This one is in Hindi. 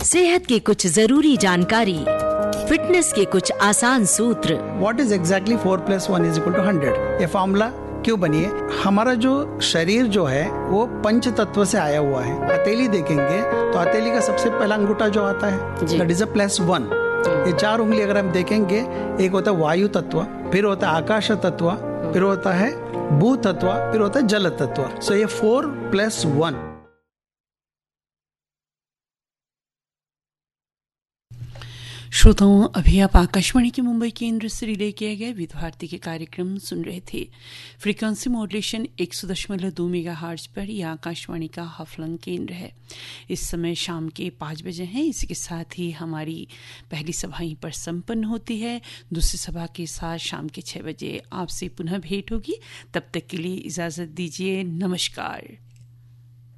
सेहत की कुछ जरूरी जानकारी, फिटनेस के कुछ आसान सूत्र। What is exactly 4+1=100? ये फॉर्मूला क्यों बनी है? हमारा जो शरीर जो है वो पंच तत्व से आया हुआ है। हथेली देखेंगे तो हथेली का सबसे पहला अंगूठा जो आता है दैट इज +1। ये 4 उंगली अगर हम देखेंगे, एक होता है वायु तत्व, फिर होता है आकाश तत्व, फिर होता है भू तत्व, फिर होता है जल तत्व। सो ये 4+1। श्रोताओं, अभी आप आकाशवाणी के मुंबई केंद्र से रिले किए गए विविध भारती के कार्यक्रम सुन रहे थे। फ्रीक्वेंसी मॉड्यूलेशन 100.2 मेगाहर्ट्ज पर यह आकाशवाणी का हफलंग केंद्र है। इस समय शाम के 5 बजे हैं। इसी के साथ ही हमारी पहली सभा यहीं पर संपन्न होती है। दूसरी सभा के साथ शाम के 6 बजे आपसे पुनः भेंट होगी। तब तक के लिए इजाजत दीजिए। नमस्कार।